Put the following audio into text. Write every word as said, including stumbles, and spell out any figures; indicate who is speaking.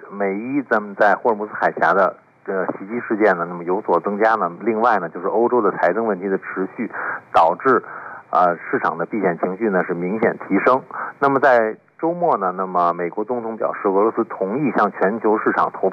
Speaker 1: 美伊咱们在霍尔木兹海峡的呃袭击事件呢，那么有所增加呢。另外呢，就是欧洲的财政问题的持续，导致呃市场的避险情绪呢是明显提升。那么在周末呢，那么美国总统表示，俄罗斯同意向全球市场投